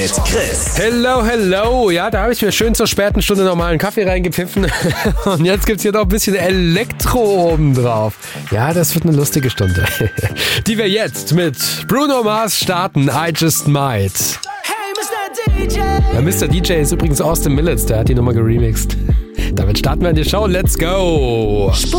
Chris. Hello. Ja, da habe ich mir schön zur späten Stunde nochmal einen Kaffee reingepfiffen. Und jetzt gibt's hier noch ein bisschen Elektro oben drauf. Ja, das wird eine lustige Stunde. Die wir jetzt mit Bruno Mars starten. I Just Might. Hey, Mr. DJ. Ja, Mr. DJ ist übrigens Austin Millets, der hat die Nummer geremixed. Damit starten wir in die Show. Let's go!